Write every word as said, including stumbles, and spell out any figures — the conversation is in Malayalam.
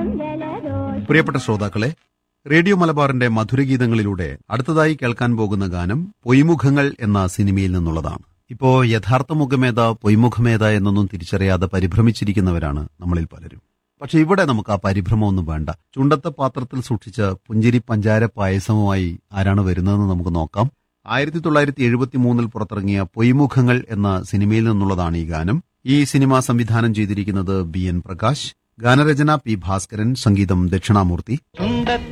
പ്രിയപ്പെട്ട ശ്രോതാക്കളെ, റേഡിയോ മലബാറിന്റെ മധുരഗീതങ്ങളിലൂടെ അടുത്തതായി കേൾക്കാൻ പോകുന്ന ഗാനം പൊയ്മുഖങ്ങൾ എന്ന സിനിമയിൽ നിന്നുള്ളതാണ്. ഇപ്പോ യഥാർത്ഥ മുഖമേത പൊയ്മുഖമേത എന്നൊന്നും തിരിച്ചറിയാതെ പരിഭ്രമിച്ചിരിക്കുന്നവരാണ് നമ്മളിൽ പലരും. പക്ഷെ ഇവിടെ നമുക്ക് ആ പരിഭ്രമമൊന്നും വേണ്ട. ചുണ്ടത്തെ പാത്രത്തിൽ സൂക്ഷിച്ച പുഞ്ചിരി പഞ്ചാര പായസവുമായി ആരാണ് വരുന്നതെന്ന് നമുക്ക് നോക്കാം. ആയിരത്തി തൊള്ളായിരത്തി എഴുപത്തി മൂന്നിൽ പുറത്തിറങ്ങിയ പൊയ്മുഖങ്ങൾ എന്ന സിനിമയിൽ നിന്നുള്ളതാണ് ഈ ഗാനം. ഈ സിനിമ സംവിധാനം ചെയ്തിരിക്കുന്നത് ബി എൻ പ്രകാശ്, ഗാനരചന പി ഭാസ്കരൻ, സംഗീതം ദക്ഷിണാമൂർത്തി.